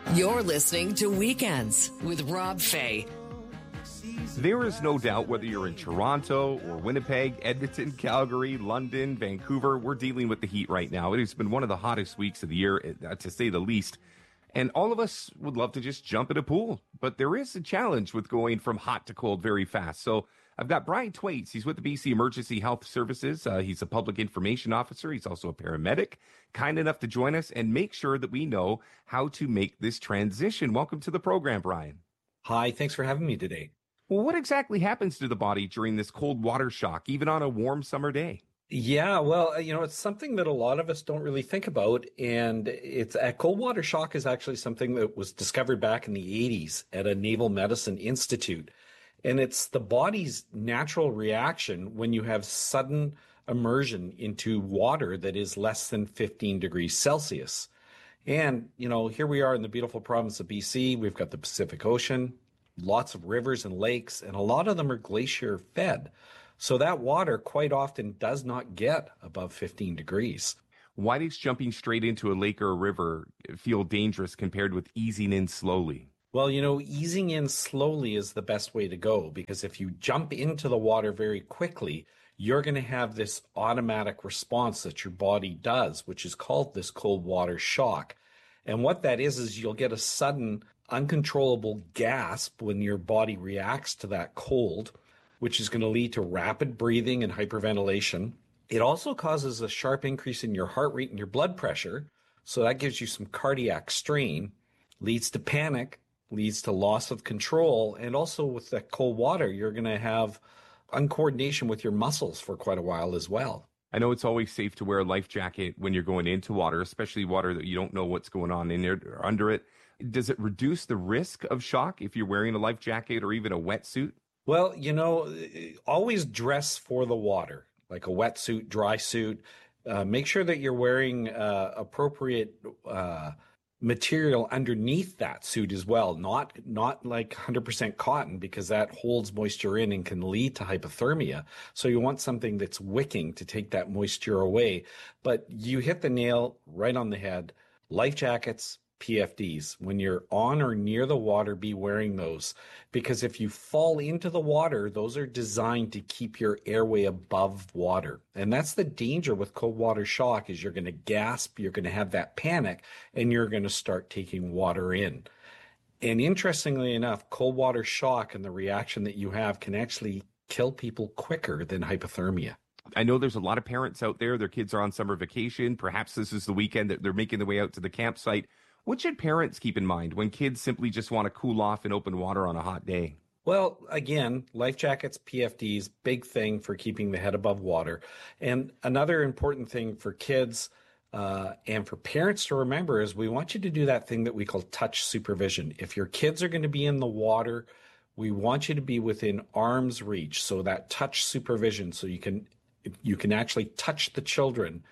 You're listening to Weekends with Rob Fay. There is no doubt whether you're in Toronto or Winnipeg, Edmonton, Calgary, London, Vancouver, we're dealing with the heat right now. It has been one of the hottest weeks of the year, to say the least. And all of us would love to just jump in a pool. But there is a challenge with going from hot to cold very fast. So I've got Brian Thwaites. He's with the BC Emergency Health Services. He's a public information officer. He's also a paramedic, kind enough to join us and make sure that we know how to make this transition. Welcome to the program, Brian. Hi, thanks for having me today. Well, what exactly happens to the body during this cold water shock, even on a warm summer day? Yeah, well, it's something that a lot of us don't really think about. And it's a cold water shock is actually something that was discovered back in the 80s at a Naval Medicine Institute. And it's the body's natural reaction when you have sudden immersion into water that is less than 15 degrees Celsius. And, here we are in the beautiful province of BC. We've got the Pacific Ocean, lots of rivers and lakes, and a lot of them are glacier fed. So that water quite often does not get above 15 degrees. Why does jumping straight into a lake or a river feel dangerous compared with easing in slowly? Well, easing in slowly is the best way to go, because if you jump into the water very quickly, you're going to have this automatic response that your body does, which is called this cold water shock. And what that is you'll get a sudden uncontrollable gasp when your body reacts to that cold, which is going to lead to rapid breathing and hyperventilation. It also causes a sharp increase in your heart rate and your blood pressure. So that gives you some cardiac strain, leads to panic, leads to loss of control. And also with that cold water, you're going to have uncoordination with your muscles for quite a while as well. I know it's always safe to wear a life jacket when you're going into water, especially water that you don't know what's going on in there or under it. Does it reduce the risk of shock if you're wearing a life jacket or even a wetsuit? Well, always dress for the water, like a wetsuit, dry suit. Make sure that you're wearing appropriate material underneath that suit as well, not like 100% cotton, because that holds moisture in and can lead to hypothermia. So you want something that's wicking to take that moisture away. But you hit the nail right on the head. Life jackets, PFDs. When you're on or near the water, be wearing those, because if you fall into the water, those are designed to keep your airway above water. And that's the danger with cold water shock, is you're going to gasp, you're going to have that panic, and you're going to start taking water in. And interestingly enough, cold water shock and the reaction that you have can actually kill people quicker than hypothermia. I know there's a lot of parents out there, their kids are on summer vacation. Perhaps this is the weekend that they're making their way out to the campsite. What should parents keep in mind when kids simply just want to cool off in open water on a hot day? Well, again, life jackets, PFDs, big thing for keeping the head above water. And another important thing for kids and for parents to remember is we want you to do that thing that we call touch supervision. If your kids are going to be in the water, we want you to be within arm's reach. So that touch supervision, so you can actually touch the children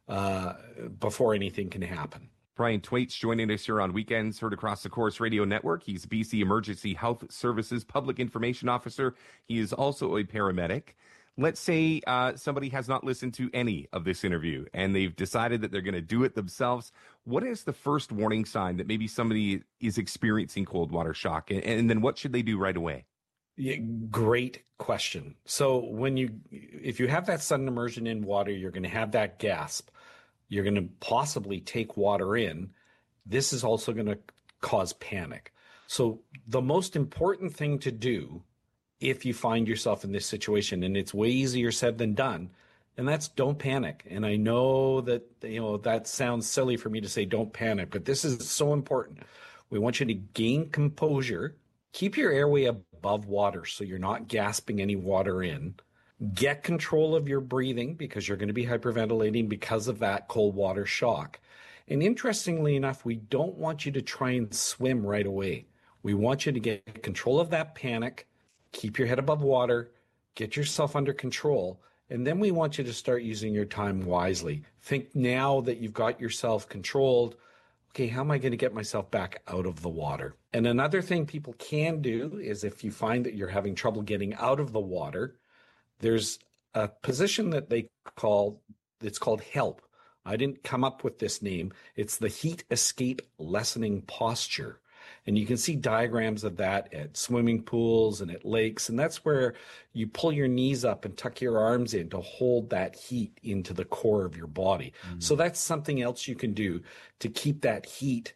before anything can happen. Brian Thwaites joining us here on Weekends, heard across the Corus Radio Network. He's BC Emergency Health Services Public Information Officer. He is also a paramedic. Let's say somebody has not listened to any of this interview and they've decided that they're going to do it themselves. What is the first warning sign that maybe somebody is experiencing cold water shock? And then what should they do right away? Yeah, great question. So if you have that sudden immersion in water, you're going to have that gasp. You're going to possibly take water in. This is also going to cause panic. So the most important thing to do if you find yourself in this situation, and it's way easier said than done, and that's don't panic. And I know that, that sounds silly for me to say don't panic, but this is so important. We want you to gain composure, keep your airway above water so you're not gasping any water in. Get control of your breathing, because you're going to be hyperventilating because of that cold water shock. And interestingly enough, we don't want you to try and swim right away. We want you to get control of that panic, keep your head above water, get yourself under control, and then we want you to start using your time wisely. Think now that you've got yourself controlled, okay, how am I going to get myself back out of the water? And another thing people can do is, if you find that you're having trouble getting out of the water, there's a position that it's called HELP, I didn't come up with this name. It's the heat escape lessening posture. And you can see diagrams of that at swimming pools and at lakes. And that's where you pull your knees up and tuck your arms in to hold that heat into the core of your body. So that's something else you can do to keep that heat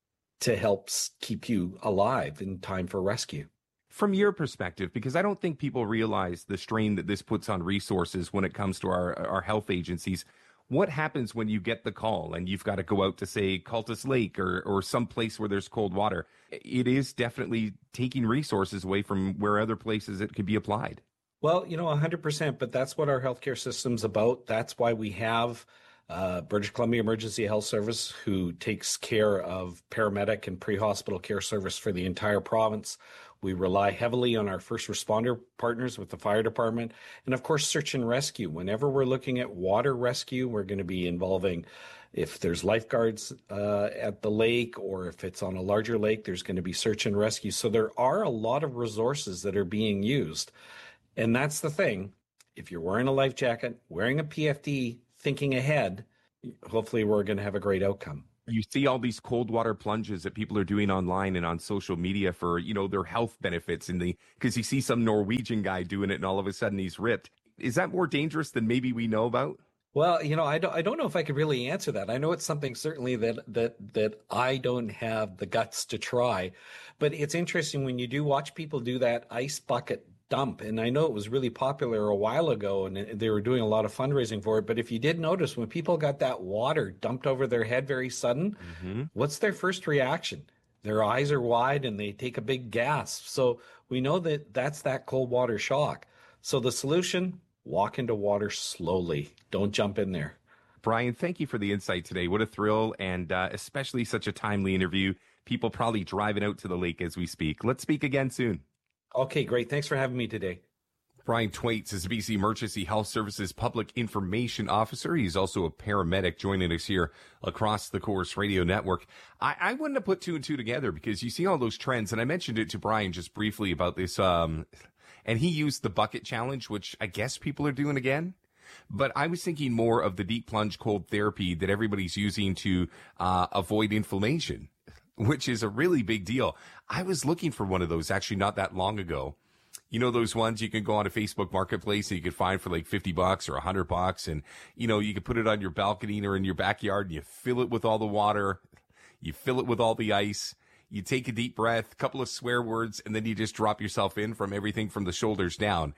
to help keep you alive in time for rescue. From your perspective, because I don't think people realize the strain that this puts on resources when it comes to our health agencies. What happens when you get the call and you've got to go out to, say, Cultus Lake or some place where there's cold water? It is definitely taking resources away from where other places it could be applied. Well, 100%, but that's what our healthcare system's about. That's why we have British Columbia Emergency Health Service, who takes care of paramedic and pre-hospital care service for the entire province. We rely heavily on our first responder partners with the fire department. And of course, search and rescue. Whenever we're looking at water rescue, we're going to be involving, if there's lifeguards at the lake or if it's on a larger lake, there's going to be search and rescue. So there are a lot of resources that are being used. And that's the thing. If you're wearing a life jacket, wearing a PFD, thinking ahead, hopefully we're going to have a great outcome. You see all these cold water plunges that people are doing online and on social media for, their health benefits, because you see some Norwegian guy doing it and all of a sudden he's ripped. Is that more dangerous than maybe we know about? Well, I don't know if I could really answer that. I know it's something certainly that I don't have the guts to try, but it's interesting when you do watch people do that ice bucket dump. And I know it was really popular a while ago and they were doing a lot of fundraising for it. But if you did notice, when people got that water dumped over their head very sudden, what's their first reaction? Their eyes are wide and they take a big gasp. So we know that's that cold water shock. So the solution, walk into water slowly. Don't jump in there. Brian, thank you for the insight today. What a thrill, and especially such a timely interview. People probably driving out to the lake as we speak. Let's speak again soon. Okay, great. Thanks for having me today. Brian Thwaites is BC Emergency Health Services Public Information Officer. He's also a paramedic joining us here across the Corus Radio Network. I wouldn't have put two and two together because you see all those trends, and I mentioned it to Brian just briefly about this, and he used the bucket challenge, which I guess people are doing again. But I was thinking more of the deep plunge cold therapy that everybody's using to avoid inflammation, which is a really big deal. I was looking for one of those actually not that long ago. You know, those ones you can go on a Facebook Marketplace and you can find for like $50 or $100. And, you can put it on your balcony or in your backyard and you fill it with all the water. You fill it with all the ice. You take a deep breath, a couple of swear words, and then you just drop yourself in from everything from the shoulders down.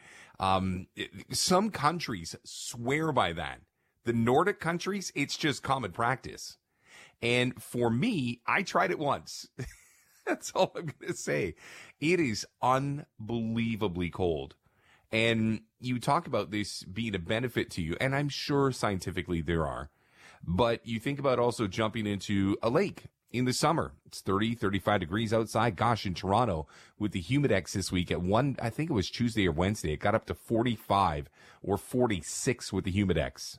Some countries swear by that. The Nordic countries, it's just common practice. And for me, I tried it once. That's all I'm going to say. It is unbelievably cold. And you talk about this being a benefit to you, and I'm sure scientifically there are. But you think about also jumping into a lake in the summer. It's 30, 35 degrees outside. Gosh, in Toronto with the Humidex this week at I think it was Tuesday or Wednesday, it got up to 45 or 46 with the Humidex.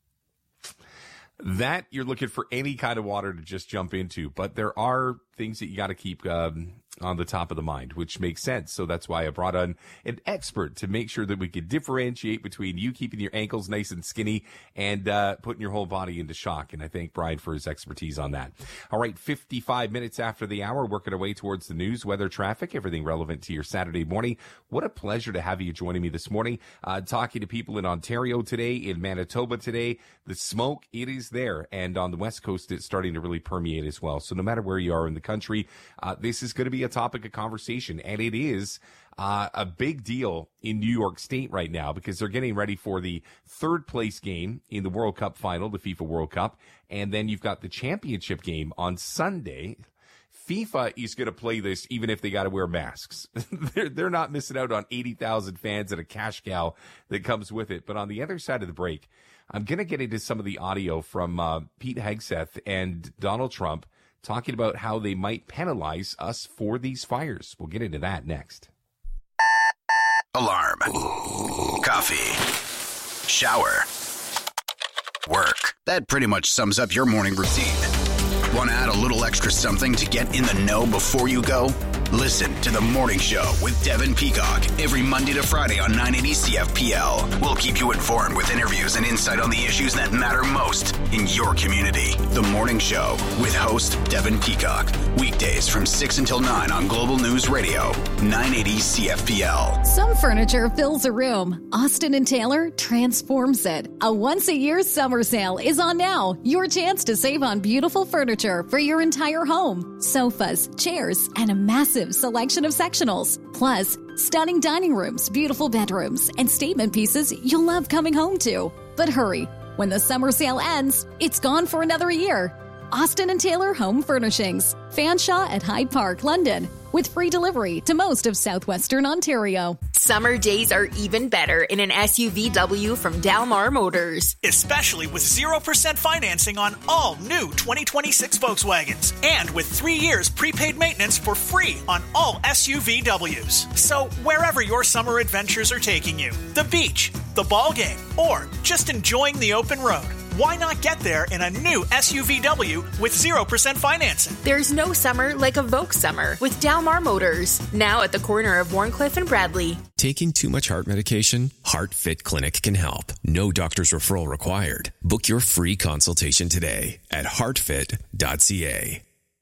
That you're looking for any kind of water to just jump into, but there are things that you got to keep on the top of the mind, which makes sense. So that's why I brought on an expert to make sure that we could differentiate between you keeping your ankles nice and skinny and putting your whole body into shock. And I thank Brian for his expertise on that. All right, 55 minutes after the hour, working our way towards the news, weather, traffic, everything relevant to your Saturday morning. What a pleasure to have you joining me this morning, talking to people in Ontario today, in Manitoba today. The smoke, it is there. And on the West Coast, it's starting to really permeate as well. So no matter where you are in the country, this is going to be a topic of conversation. And it is a big deal in New York State right now because they're getting ready for the third place game in the World Cup final, the FIFA World Cup. And then you've got the championship game on Sunday. FIFA is going to play this even if they got to wear masks. They're not missing out on 80,000 fans and a cash cow that comes with it. But on the other side of the break, I'm going to get into some of the audio from Pete Hegseth and Donald Trump talking about how they might penalize us for these fires. We'll get into that next. Alarm. Coffee. Shower. Work. That pretty much sums up your morning routine. Want to add a little extra something to get in the know before you go? Listen to The Morning Show with Devin Peacock every Monday to Friday on 980 CFPL. We'll keep you informed with interviews and insight on the issues that matter most in your community. The Morning Show with host Devin Peacock. Weekdays from 6 until 9 on Global News Radio, 980 CFPL. Some furniture fills a room. Austin & Taylor transforms it. A once-a-year summer sale is on now. Your chance to save on beautiful furniture for your entire home. Sofas, chairs, and a massive selection of sectionals. Plus, stunning dining rooms, beautiful bedrooms, and statement pieces you'll love coming home to. But hurry, when the summer sale ends, it's gone for another year. Austin & Taylor Home Furnishings. Fanshawe at Hyde Park, London. With free delivery to most of southwestern Ontario. Summer days are even better in an SUVW from Dalmar Motors. Especially with 0% financing on all new 2026 Volkswagens. And with 3 years prepaid maintenance for free on all SUVWs. So wherever your summer adventures are taking you, the beach, the ball game, or just enjoying the open road, why not get there in a new SUVW with 0% financing? There's no summer like a Volks summer with Dalmar Motors. Now at the corner of Warncliffe and Bradley. Taking too much heart medication? HeartFit Clinic can help. No doctor's referral required. Book your free consultation today at heartfit.ca.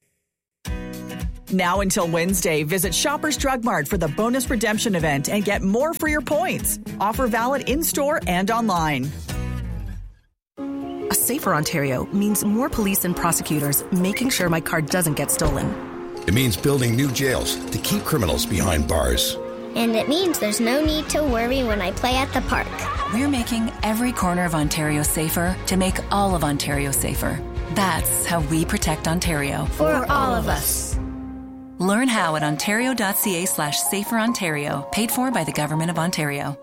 Now until Wednesday, visit Shoppers Drug Mart for the bonus redemption event and get more for your points. Offer valid in-store and online. A safer Ontario means more police and prosecutors making sure my car doesn't get stolen. It means building new jails to keep criminals behind bars. And it means there's no need to worry when I play at the park. We're making every corner of Ontario safer to make all of Ontario safer. That's how we protect Ontario. For all of us. Learn how at ontario.ca/saferontario. Paid for by the Government of Ontario.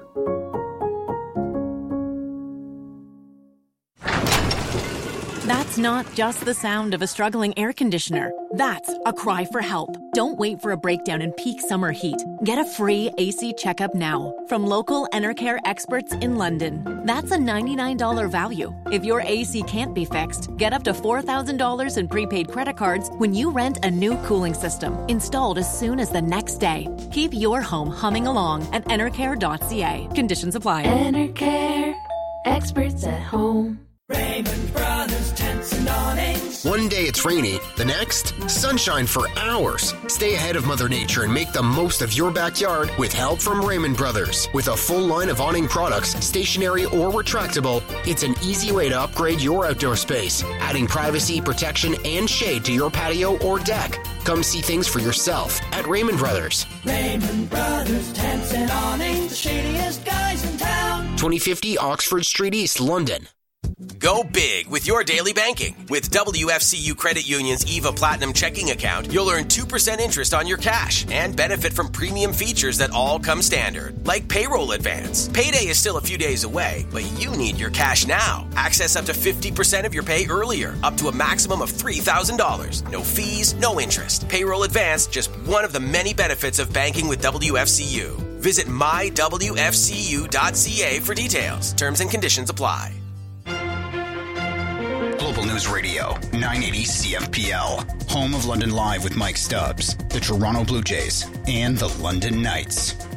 That's not just the sound of a struggling air conditioner. That's a cry for help. Don't wait for a breakdown in peak summer heat. Get a free AC checkup now from local Enercare experts in London. That's a $99 value. If your AC can't be fixed, get up to $4,000 in prepaid credit cards when you rent a new cooling system, installed as soon as the next day. Keep your home humming along at enercare.ca. Conditions apply. Enercare, experts at home. Raymond Brothers Tents and Awnings. One day it's rainy, the next, sunshine for hours. Stay ahead of Mother Nature and make the most of your backyard with help from Raymond Brothers. With a full line of awning products, stationary or retractable, it's an easy way to upgrade your outdoor space, adding privacy, protection, and shade to your patio or deck. Come see things for yourself at Raymond Brothers. Raymond Brothers Tents and Awnings, the shadiest guys in town. 2050 Oxford Street East, London. Go big with your daily banking. With WFCU Credit Union's EVA Platinum checking account, you'll earn 2% interest on your cash and benefit from premium features that all come standard, like payroll advance. Payday is still a few days away, but you need your cash now. Access up to 50% of your pay earlier, up to a maximum of $3,000. No fees, no interest. Payroll advance, just one of the many benefits of banking with WFCU. Visit mywfcu.ca for details. Terms and conditions apply. Global News Radio, 980 CFPL. Home of London Live with Mike Stubbs, the Toronto Blue Jays, and the London Knights.